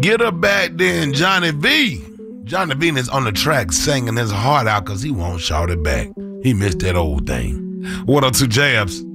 Get her back then, Johnny V. Johnny V is on the track singing his heart out because he won't shout it back. He missed that old thing. 102 Jams.